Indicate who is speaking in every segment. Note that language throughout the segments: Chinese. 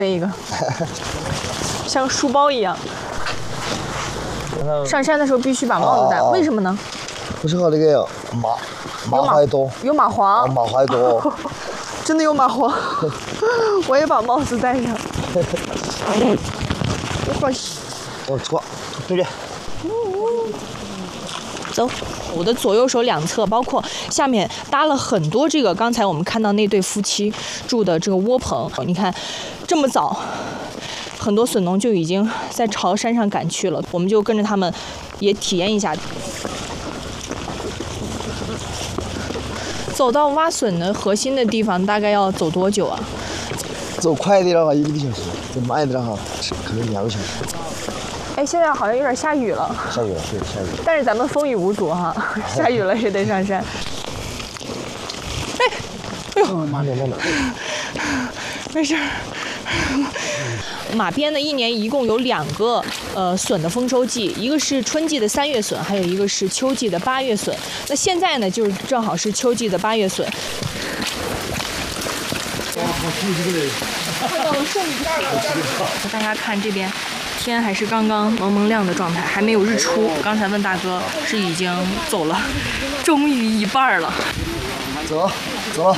Speaker 1: 那一个，像书包一样。上山的时候必须把帽子戴，为什么呢？
Speaker 2: 不是和那个蚂蟥多，
Speaker 1: 有蚂蟥，
Speaker 2: 蚂蟥多，
Speaker 1: 真的有蚂蟥。我也把帽子戴上。
Speaker 2: 我错，对去。
Speaker 1: 走，我的左右手两侧，包括下面搭了很多这个刚才我们看到那对夫妻住的这个窝棚。你看，这么早，很多笋农就已经在朝山上赶去了。我们就跟着他们，也体验一下。走到挖笋的核心的地方，大概要走多久啊？
Speaker 2: 走快一点的话1个多小时，走慢一点的话可能2个小时。
Speaker 1: 哎，现在好像有点下雨了。
Speaker 2: 下雨了，对，下雨了。
Speaker 1: 但是咱们风雨无阻哈，下雨了也得上山。哎呦，
Speaker 2: 慢点，
Speaker 1: 没事。马边呢，一年一共有2个笋的丰收季，一个是春季的3月笋，还有一个是秋季的8月笋。那现在呢，就是正好是秋季的8月笋。看到了剩一半了。大家看这边。天还是刚刚蒙蒙亮的状态，还没有日出。刚才问大哥是已经走了，终于一半了。
Speaker 2: 走了，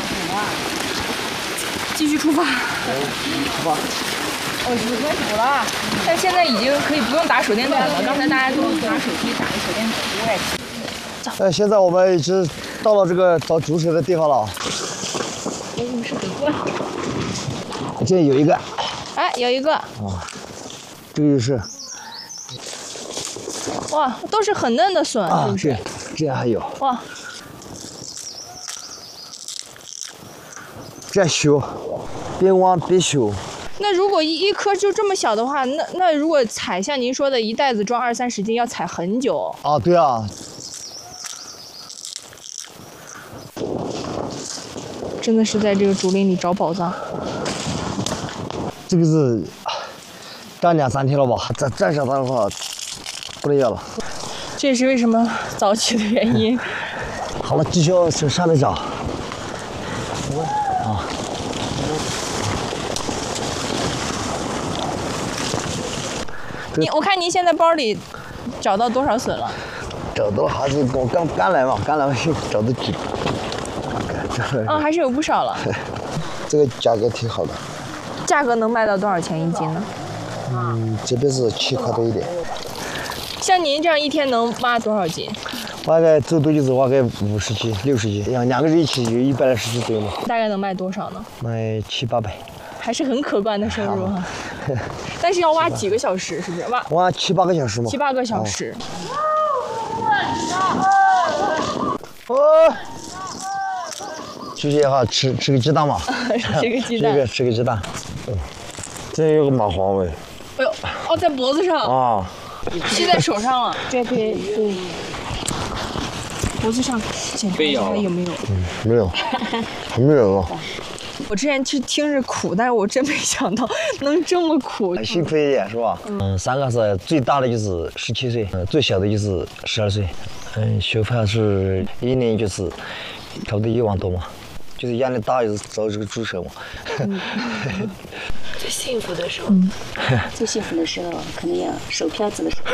Speaker 1: 继续出发。
Speaker 2: 出发。
Speaker 1: 水分补了，但现在已经可以不用打手电筒了。刚才大家都拿手机打的手电筒。
Speaker 2: 现在我们已经到了这个找竹笋的地方了。
Speaker 1: 我怎么是得过？
Speaker 2: 这有一个。
Speaker 1: 哎，有一个。
Speaker 2: 这个就是，
Speaker 1: 哇，都是很嫩的笋，是不是？
Speaker 2: 这样还有。
Speaker 1: 哇，
Speaker 2: 这样修，边挖边修。
Speaker 1: 那如果一颗就这么小的话，那如果采像您说的一袋子装20-30斤，要采很久。
Speaker 2: 啊，对啊。
Speaker 1: 真的是在这个竹林里找宝藏。
Speaker 2: 这个是。站2-3天了吧？再站上它的话，不能要了。
Speaker 1: 这也是为什么早起的原因。
Speaker 2: 好了，继续往上面找。
Speaker 1: 我看您现在包里找到多少笋了？
Speaker 2: 找到还是我刚来嘛，刚来找到几。
Speaker 1: 还是有不少了。
Speaker 2: 这个价格挺好的。
Speaker 1: 价格能卖到多少钱1斤呢？
Speaker 2: 这边是7块多一点。
Speaker 1: 像您这样一天能挖多少斤？
Speaker 2: 大概最多就是挖个50斤、60斤，2个人一起有120斤左右嘛。
Speaker 1: 大概能卖多少呢？
Speaker 2: 卖700-800。
Speaker 1: 还是很可观的收入哈。但是要挖几个小时，是不是？
Speaker 2: 挖7-8个小时嘛。
Speaker 1: 7-8个小时。
Speaker 2: 休息一下，吃个鸡蛋嘛。
Speaker 1: 吃个鸡蛋。
Speaker 2: 吃个鸡蛋。这有个蚂蟥喂。
Speaker 1: 哎呦，在脖子上。
Speaker 2: 啊。
Speaker 1: 吸在手上了。这可以。对。脖子上检查一下有没有。
Speaker 2: 没有，还没有啊。
Speaker 1: 我之前去听着苦，但是我真没想到能这么苦。
Speaker 2: 辛苦一点是吧？3个是最大的就是17岁，最小的就是12岁。学费是1年就是差不多1万多嘛，就是压力大就是找这个助手嘛。
Speaker 3: 最幸福的时候，最幸福的时候可能要手漂子的时候。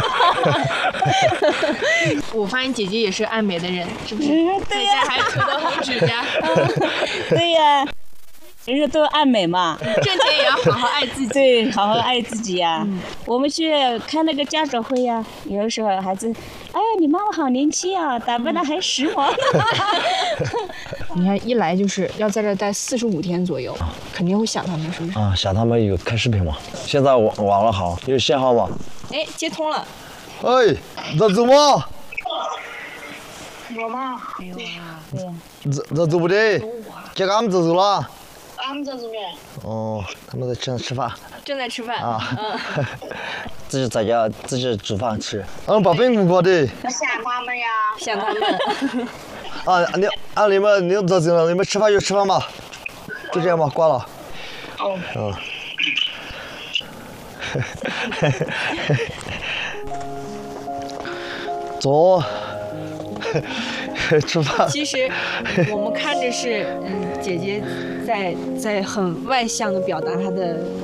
Speaker 1: 我发现姐姐也是爱美的人，是不是？
Speaker 3: 对呀，
Speaker 1: 还涂了红指甲。
Speaker 3: 对呀，人家都爱美嘛，
Speaker 1: 挣钱也要好好爱自己。
Speaker 3: 对，好好爱自己呀。我们去开那个家长会呀，有的时候孩子，哎，你妈妈好年轻啊，打扮得还时髦。
Speaker 1: 你看，一来就是要在这待45天左右，肯定会想他们，是不是？
Speaker 2: 想他们有开视频嘛。现在网了好，有信号吗？
Speaker 1: 哎，接通了。
Speaker 2: 哎，这走吗？
Speaker 4: 我吗？
Speaker 3: 没有啊，对呀。
Speaker 2: 这走不得，这个俺们走了。
Speaker 4: 俺们在这边。
Speaker 2: 哦，他们在吃饭。
Speaker 1: 正在吃饭。
Speaker 2: 自己在家自己煮饭吃。把饼不过的。
Speaker 4: 想他们呀。
Speaker 1: 想他们。
Speaker 2: 你们这走了，你们吃饭就吃饭吧，就这样吧，挂了。走。吃饭。
Speaker 1: 其实我们看着是，姐姐在很外向的表达她的